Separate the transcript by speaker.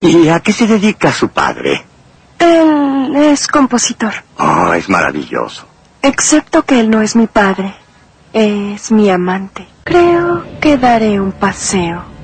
Speaker 1: ¿Y a qué se dedica su padre?
Speaker 2: Él es compositor.
Speaker 1: Oh, es maravilloso.
Speaker 2: Excepto que él no es mi padre. Es mi amante. Creo que daré un paseo.